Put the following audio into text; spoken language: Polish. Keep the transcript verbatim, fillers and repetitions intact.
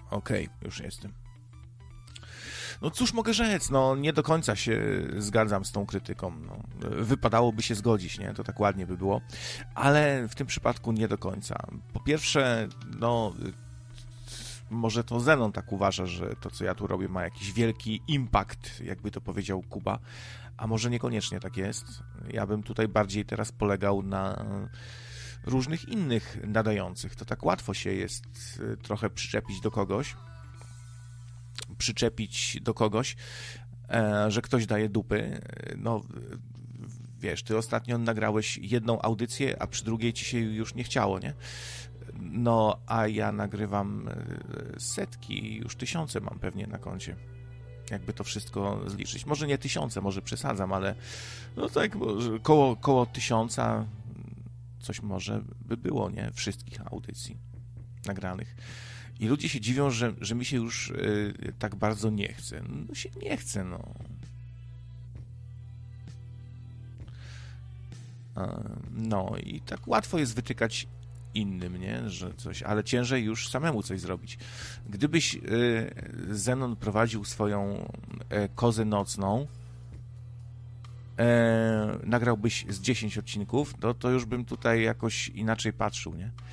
Okej, okay, już jestem. No cóż mogę rzec, no nie do końca się zgadzam z tą krytyką. No, wypadałoby się zgodzić, nie? To tak ładnie by było, ale w tym przypadku nie do końca. Po pierwsze, no może to Zenon tak uważa, że to, co ja tu robię, ma jakiś wielki impact, jakby to powiedział Kuba, a może niekoniecznie tak jest. Ja bym tutaj bardziej teraz polegał na różnych innych nadających. To tak łatwo się jest trochę przyczepić do kogoś, przyczepić do kogoś, e, że ktoś daje dupy. No, wiesz, ty ostatnio nagrałeś jedną audycję, a przy drugiej ci się już nie chciało, nie? No, a ja nagrywam setki, już tysiące mam pewnie na koncie. Jakby to wszystko zliczyć. Może nie tysiące, może przesadzam, ale no tak, koło, koło tysiąca coś może by było, nie? Wszystkich audycji nagranych. I ludzie się dziwią, że, że mi się już y, tak bardzo nie chce. No się nie chce, no. No i tak łatwo jest wytykać innym, nie? Że coś, ale ciężej już samemu coś zrobić. Gdybyś y, Zenon prowadził swoją y, kozę nocną, y, nagrałbyś z dziesięć odcinków, to, to już bym tutaj jakoś inaczej patrzył, nie?